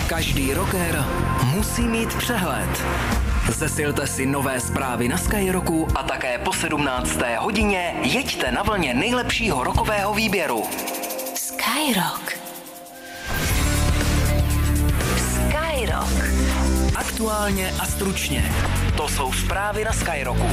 Každý rocker musí mít přehled. Zesilte si nové zprávy na Skyrocku a také po 17. hodině jeďte na vlně nejlepšího rockového výběru. Skyrock. Skyrock. Aktuálně a stručně. To jsou zprávy na Skyrocku.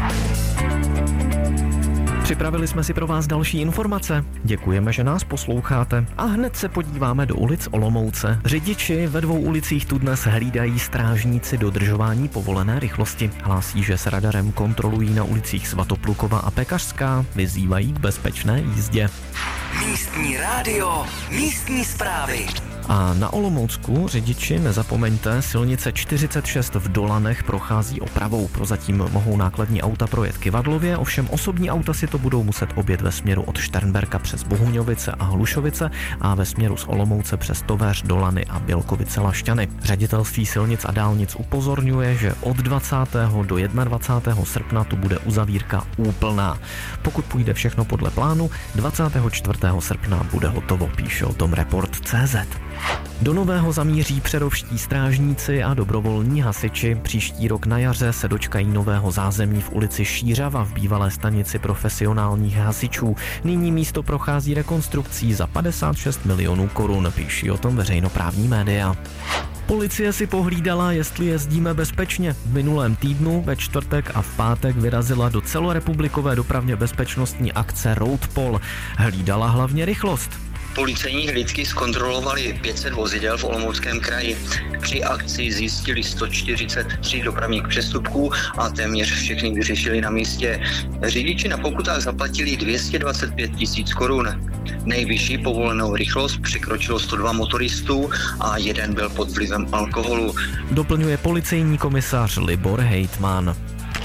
Připravili jsme si pro vás další informace. Děkujeme, že nás posloucháte. A hned se podíváme do ulic Olomouce. Řidiči ve 2 ulicích tu dnes hlídají strážníci dodržování povolené rychlosti. Hlásí, že s radarem kontrolují na ulicích Svatoplukova a Pekařská. Vyzývají k bezpečné jízdě. Místní rádio, místní zprávy. A na Olomoucku, řidiči, nezapomeňte, silnice 46 v Dolanech prochází opravou. Prozatím mohou nákladní auta projet Kyvadlově, ovšem osobní auta si to budou muset objet ve směru od Šternberka přes Bohuňovice a Hlušovice a ve směru z Olomouce přes Tovéř, Dolany a Bělkovice-Lašťany. Ředitelství silnic a dálnic upozorňuje, že od 20. do 21. srpna tu bude uzavírka úplná. Pokud půjde všechno podle plánu, 24. srpna bude hotovo, píše o tom Report.cz. Do Nového zamíří přerovští strážníci a dobrovolní hasiči. Příští rok na jaře se dočkají nového zázemí v ulici Šířava v bývalé stanici profesionálních hasičů. Nyní místo prochází rekonstrukcí za 56 milionů korun, píší o tom veřejnoprávní média. Policie si pohlídala, jestli jezdíme bezpečně. V minulém týdnu, ve čtvrtek a v pátek vyrazila do celorepublikové dopravně bezpečnostní akce Roadpol. Hlídala hlavně rychlost. Policejní hlídky zkontrolovali 500 vozidel v Olomouckém kraji. Při akci zjistili 143 dopravních přestupků a téměř všechny vyřešili na místě. Řidiči na pokutách zaplatili 225 000 korun. Nejvyšší povolenou rychlost překročilo 102 motoristů a jeden byl pod vlivem alkoholu. Doplňuje policejní komisař Libor Hejtman.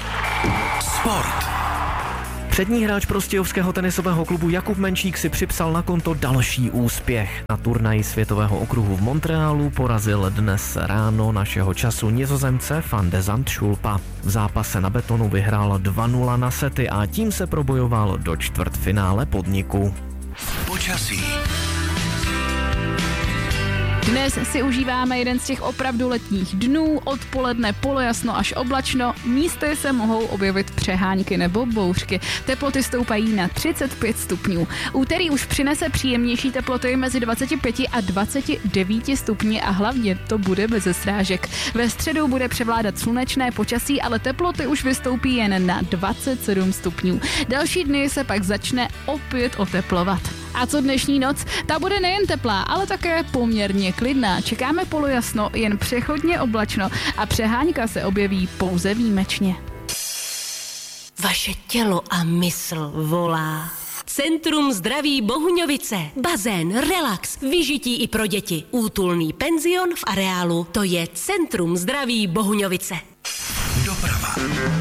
Sport. Přední hráč prostějovského tenisového klubu Jakub Menšík si připsal na konto další úspěch. Na turnaji světového okruhu v Montrealu porazil dnes ráno našeho času Nizozemce Van de Zandschulpa. V zápase na betonu vyhrál 2-0 na sety a tím se probojoval do čtvrtfinále podniku. Počasí. Dnes si užíváme jeden z těch opravdu letních dnů, odpoledne polojasno až oblačno, místy se mohou objevit přehánky nebo bouřky. Teploty stoupají na 35 stupňů. Úterý už přinese příjemnější teploty mezi 25 a 29 stupni a hlavně to bude bez srážek. Ve středu bude převládat slunečné počasí, ale teploty už vystoupí jen na 27 stupňů. Další dny se pak začne opět oteplovat. A co dnešní noc? Ta bude nejen teplá, ale také poměrně klidná. Čekáme polojasno, jen přechodně oblačno a přehánka se objeví pouze výjimečně. Vaše tělo a mysl volá. Centrum zdraví Bohuňovice. Bazén, relax, vyžití i pro děti. Útulný penzion v areálu. To je Centrum zdraví Bohuňovice. Doprava.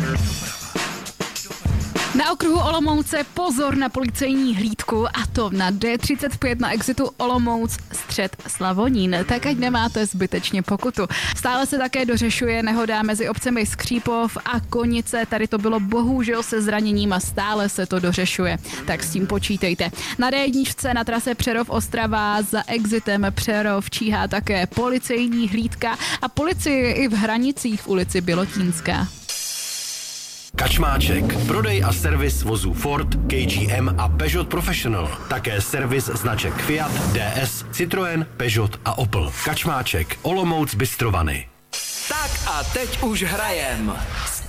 Na okruhu Olomouce pozor na policejní hlídku, a to na D35 na exitu Olomouc střed Slavonín, tak ať nemáte zbytečně pokutu. Stále se také dořešuje nehoda mezi obcemi Skřípov a Konice, tady to bylo bohužel se zraněním a stále se to dořešuje, tak s tím počítejte. Na D1 na trase Přerov-Ostrava za exitem Přerov číhá také policejní hlídka a policie i v Hranicích v ulici Bělotínská. Kačmáček. Prodej a servis vozů Ford, KGM a Peugeot Professional. Také servis značek Fiat, DS, Citroën, Peugeot a Opel. Kačmáček. Olomouc Bystrovany. Tak a teď už hrajem.